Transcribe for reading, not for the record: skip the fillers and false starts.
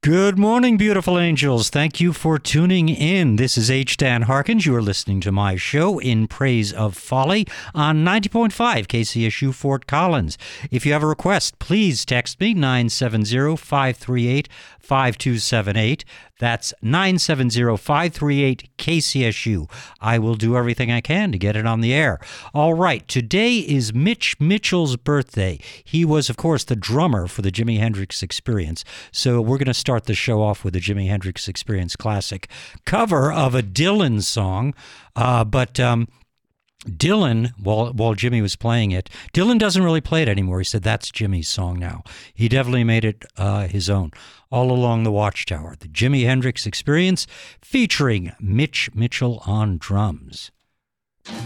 Good morning, beautiful angels. Thank you for tuning in. This is H. Dan Harkins. You are listening to my show, In Praise of Folly, on 90.5 KCSU Fort Collins. If you have a request, please text me, 970-538-5278. That's 970-538-KCSU. I will do everything I can to get it on the air. All right, today is Mitch Mitchell's birthday. He was, of course, the drummer for the Jimi Hendrix Experience. So we're going to start the show off with a Jimi Hendrix Experience classic cover of a Dylan song. Dylan, while Jimmy was playing it, Dylan doesn't really play it anymore. He said, that's Jimmy's song now. He definitely made it his own. All Along the Watchtower, the Jimi Hendrix Experience, featuring Mitch Mitchell on drums.